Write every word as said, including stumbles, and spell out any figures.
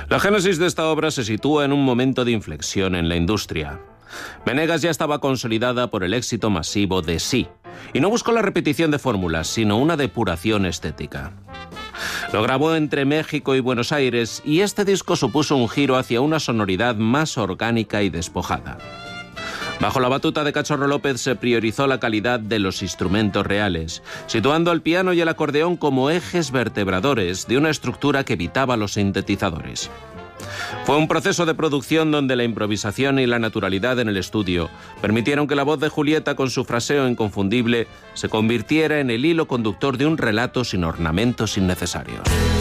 La génesis de esta obra se sitúa en un momento de inflexión en la industria. Venegas ya estaba consolidada por el éxito masivo de Sí, y no buscó la repetición de fórmulas, sino una depuración estética. Lo grabó entre México y Buenos Aires, y este disco supuso un giro hacia una sonoridad más orgánica y despojada. Bajo la batuta de Cachorro López se priorizó la calidad de los instrumentos reales, situando al piano y el acordeón como ejes vertebradores de una estructura que evitaba los sintetizadores. Fue un proceso de producción donde la improvisación y la naturalidad en el estudio permitieron que la voz de Julieta, con su fraseo inconfundible, se convirtiera en el hilo conductor de un relato sin ornamentos innecesarios.